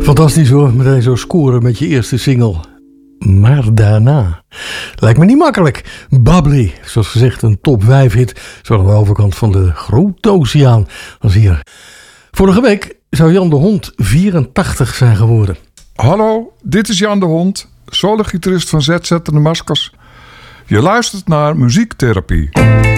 Fantastisch hoor, meteen zo scoren met je eerste single. Maar daarna lijkt me niet makkelijk. Bubbly, zoals gezegd een top 5 hit, zo aan de overkant van de grote oceaan als hier. Vorige week zou Jan de Hond 84 zijn geworden. Hallo, dit is Jan de Hond, solo-gitarist van ZZ en de Maskers. Je luistert naar Muziektherapie.